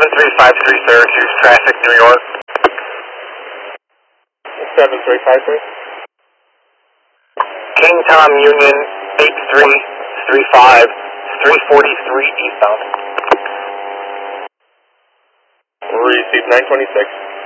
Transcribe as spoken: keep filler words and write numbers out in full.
seven three five three, Syracuse, traffic, New York. seven three five three. King Tom Union, eight three three five, three forty-three eastbound. Receive nine twenty-six.